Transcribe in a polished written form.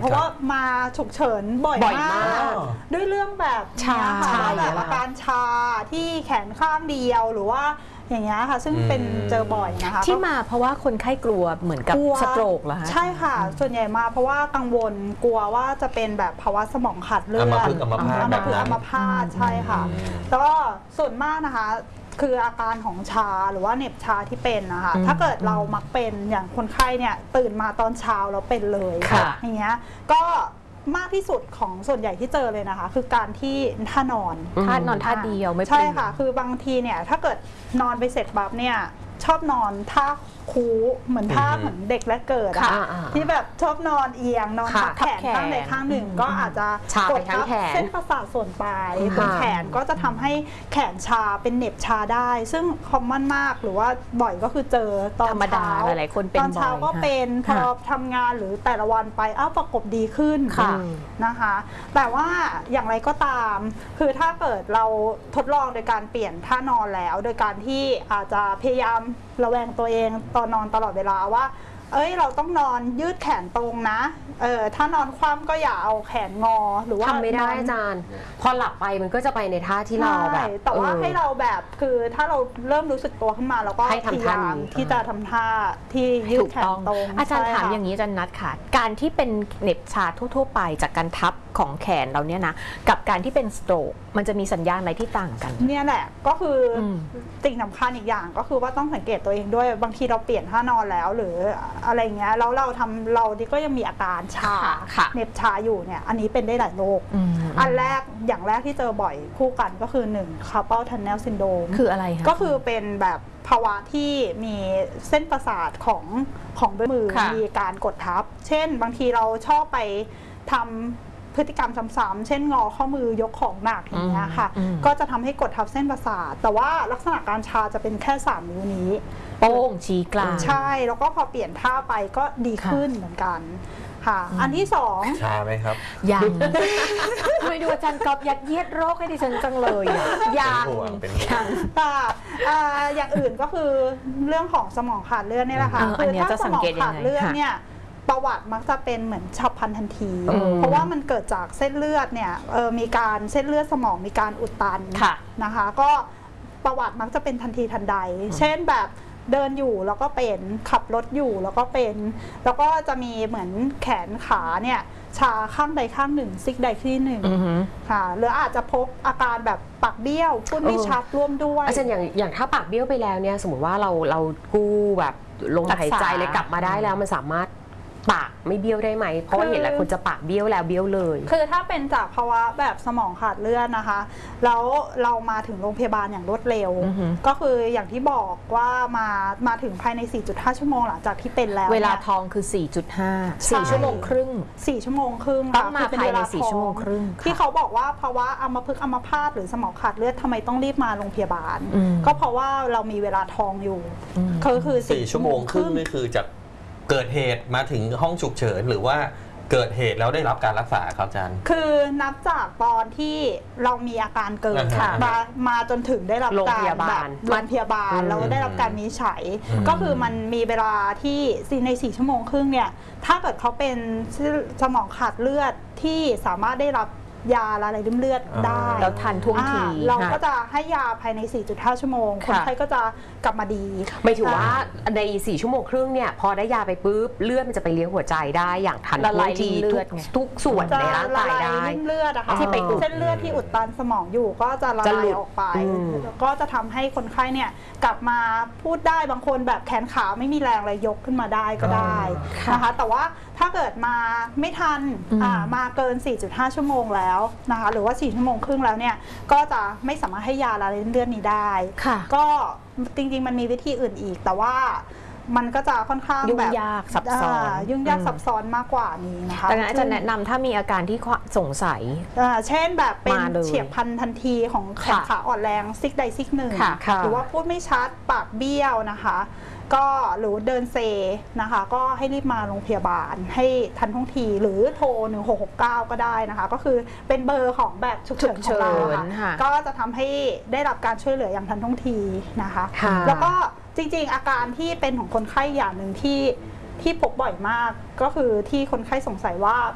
ราะว่ามาฉุกเฉินบ่อยมากด้วยเรื่องแบบนี้ค่ะแบบอาการชาที่แขนข้างเดียวหรือว่าอย่างเงี้ยค่ะซึ่งเป็นเจอบ่อยนะคะที่มาเพราะว่าคนไข้กลัวเหมือนกับสโตรกเหรอคะใช่ค่ะส่วนใหญ่มาเพราะว่ากังวลกลัวว่าจะเป็นแบบภาวะสมองขาดเลือดอัมพาตใช่ค่ะแล้วก็ส่วนมากนะคะคืออาการของชาหรือว่าเหน็บชาที่เป็นนะคะถ้าเกิดเรามักเป็นอย่างคนไข้เนี่ยตื่นมาตอนเช้าแล้วเป็นเลยอย่างเงี้ยก็มากที่สุดของส่วนใหญ่ที่เจอเลยนะคะคือการที่ท่านอนท่าเดียวไม่ใช่ค่ะคือบางทีเนี่ยถ้าเกิดนอนไปเสร็จปั๊บเนี่ยชอบนอนท่าคูเหมือนท่าเหมือนเด็กและเกิดอะที่แบบชอบนอนเอียงนอนทับแขนข้างใดข้างหนึ่งก็อาจจะกดทับเส้นประสาทส่วนปลายบนแขนก็จะทำให้แขนชาเป็นเหน็บชาได้ซึ่งคอมมอนมากหรือว่าบ่อยก็คือเจอตอนเช้าหลายคนเป็นตอนเช้าก็เป็นพอทำงานหรือแต่ละวันไปประกบดีขึ้นนะคะแต่ว่าอย่างไรก็ตามคือถ้าเกิดเราทดลองโดยการเปลี่ยนท่านอนแล้วโดยการที่อาจจะพยายามระแวงตัวเองตอนนอนตลอดเวลาว่าเราต้องนอนยืดแขนตรงนะถ้านอนคว่ำก็อย่าเอาแขนงอหรือว่าทำไม่ได้อาจารย์พอหลับไปมันก็จะไปในท่าที่เราแบบแต่ว่าให้เราแบบคือถ้าเราเริ่มรู้สึกตัวขึ้นมาเราก็พยายามที่จะทำท่าที่ยืดแขนตรงอาจารย์ถามอย่างนี้อาจารย์นัทค่ะการที่เป็นเหน็บชาทั่วๆไปจากการทับของแขนเราเนี่ยนะกับการที่เป็นสโตรกมันจะมีสัญญาณอะไรที่ต่างกันเนี่ยแหละก็คือสิ่งสำคัญอีกอย่างก็คือว่าต้องสังเกตตัวเองด้วยบางทีเราเปลี่ยนท่านอนแล้วหรืออะไรเงี้ยแล้วเราก็ยังมีอาการชาเหน็บชาอยู่เนี่ยอันนี้เป็นได้หลายโรคอันแรกอย่างแรกที่เจอบ่อยคู่กันก็คือ1 carpal tunnel syndrome คืออะไรคะก็คือเป็นแบบภาวะที่มีเส้นประสาทของมือมีการกดทับเช่นบางทีเราชอบไปทำพฤติกรรมซ้ำๆเช่นงอข้อมือยกของหนักอย่างเงี้ยค่ะก็จะทำให้กดทับเส้นประสาทแต่ว่าลักษณะการชาจะเป็นแค่3 นิ้วนี้โป้งชี้กลางใช่แล้วก็พอเปลี่ยนท่าไปก็ดีขึ้นเหมือนกันค่ะอันที่2 ชาไหมครับยังทำไมดูอาจารย์ก๊อฟยัดเยียดโรคให้ดิฉันจังเลยยังอย่างอื่นก็คือเรื่องของสมองขาดเลือดนี่แหละค่ะคือถ้าสมองขาดเลือดเนี่ยประวัติมักจะเป็นเหมือนฉับพลันทันทีเพราะว่ามันเกิดจากเส้นเลือดเนี่ยมีการเส้นเลือดสมองมีการอุดตันนะคะก็ประวัติมักจะเป็นทันทีทันใดเช่นแบบเดินอยู่แล้วก็เป็นขับรถอยู่แล้วก็เป็นแล้วก็จะมีเหมือนแขนขาเนี่ยชาข้างใดข้างหนึ่งซิกใดที่หนึ่งค่ะหรืออาจจะพบอาการแบบปากเบี้ยวพูดไม่ชัดร่วมด้วยอาจารย์อย่างถ้าปากเบี้ยวไปแล้วเนี่ยสมมติว่าเรากู้แบบลมหายใจเลยกลับมาได้แล้วมันสามารถปากไม่เบี้ยวได้ไหมเพราะว่าเห็นหลายคนจะปากเบี้ยวแล้วเบี้ยวเลยคือถ้าเป็นจากภาวะแบบสมองขาดเลือดนะคะแล้วเรามาถึงโรงพยาบาลอย่างรวดเร็วก็คืออย่างที่บอกว่ามาถึงภายใน 4.5 ชั่วโมงหลังจากที่เป็นแล้วเวลาทองคือ 4.5 ชั่วโมงครึ่ง 4 ชั่วโมงครึ่งต้องมาภายใน4 ชั่วโมงครึ่งที่เขาบอกว่าภาวะอัมพฤกษ์อัมพาตหรือสมองขาดเลือดทำไมต้องรีบมาโรงพยาบาลก็เพราะว่าเรามีเวลาทองอยู่คือ 4 ชั่วโมงครึ่งนี่คือจากเกิดเหตุมาถึงห้องฉุกเฉินหรือว่าเกิดเหตุแล้วได้รับการรักษาครับอาจารย์คือนับจากตอนที่เรามีอาการเกิดมาจนถึงได้รับการแบบโรงพยาบาลแล้วได้รับการวินิจฉัยก็คือมันมีเวลาที่ใน4 ชั่วโมงครึ่งเนี่ยถ้าเกิดเขาเป็นสมองขาดเลือดที่สามารถได้รับยาละลายริ่มเลือดได้แล้วทันท่วงทีเราก็จะให้ยาภายใน 4.5 ชั่วโมงคนไข้ก็จะกลับมาดีไม่ถือว่าใน4 ชั่วโมงครึ่งเนี่ยพอได้ยาไปปุ๊บเลือดมันจะไปเลี้ยงหัวใจได้อย่างทันท่วงทีทุกส่วนในร่างกายได้เลือดนะคะที่ไปเส้นเลือดที่อุดตันสมองอยู่ก็จะละลายออกไปก็จะทำให้คนไข้เนี่ยกลับมาพูดได้บางคนแบบแขนขาไม่มีแรงเลยยกขึ้นมาได้ก็ได้นะคะแต่ว่าถ้าเกิดมาไม่ทันมาเกิน 4.5 ชั่วโมงแล้วนะคะหรือว่า4 ชั่วโมงครึ่งแล้วเนี่ยก็จะไม่สามารถให้ยาละลายริ่มเลือดนี้ได้ก็จริงๆมันมีวิธีอื่นอีกแต่ว่ามันก็จะค่อนข้างยุ่งยากซับซ้อนยุ่งยากซับซ้อนมากกว่านี้นะคะดังนั้นอาจารย์แนะนำถ้ามีอาการที่สงสัยเช่นแบบเป็นเฉียบพลันทันทีของแขนขาอ่อนแรงซิกใดซิกหนึ่งหรือว่าพูดไม่ชัดปากเบี้ยวนะคะก็หรือเดินเซนะคะก็ให้รีบมาโรงพยาบาลให้ทันท่วงทีหรือโทร1669ก็ได้นะคะก็คือเป็นเบอร์ของแบบฉุกเฉินของเราค่ะก็จะทำให้ได้รับการช่วยเหลืออย่างทันท่วงทีนะคะแล้วก็จริงๆอาการที่เป็นของคนไข้อย่างหนึ่งที่พบบ่อยมากก็คือที่คนไข้สงสัยว่า